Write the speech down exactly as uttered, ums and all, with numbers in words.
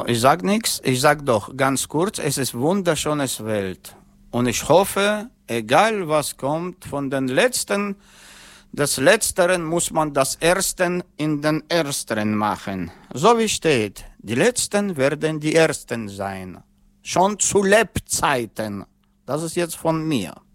Ich sag nichts, ich sag doch ganz kurz, es ist wunderschönes Welt. Und ich hoffe, egal was kommt, von den Letzten, des Letzteren muss man das Ersten in den Ersteren machen. So wie steht, die Letzten werden die Ersten sein. Schon zu Lebzeiten. Das ist jetzt von mir.